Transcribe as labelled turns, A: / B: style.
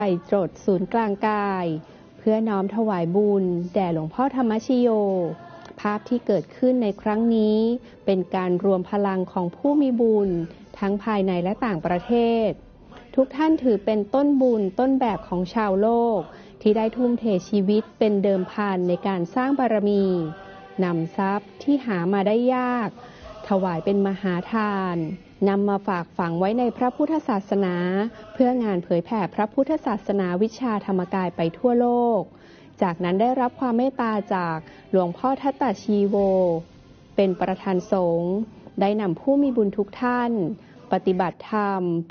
A: ไปจดศูนย์กลางกายเพื่อน้อมถวายบุญแด่หลวงพ่อธรรมชโยภาพที่เกิดขึ้นในครั้งนี้เป็นการรวมพลังของผู้มีบุญทั้งภายในและต่างประเทศทุกท่านถือเป็นต้นบุญต้นแบบของชาวโลกที่ได้ทุ่มเทชีวิตเป็นเดิมพันในการสร้างบารมีนำทรัพย์ที่หามาได้ยากถวายเป็นมหาทานนำมาฝากฝังไว้ในพระพุทธศาสนาเพื่องานเผยแผ่พระพุทธศาสนาวิชาธรรมกายไปทั่วโลกจากนั้นได้รับความเมตตาจากหลวงพ่อทัตตชีโวเป็นประธานสงฆ์ได้นำผู้มีบุญทุกท่านปฏิบัติธรรม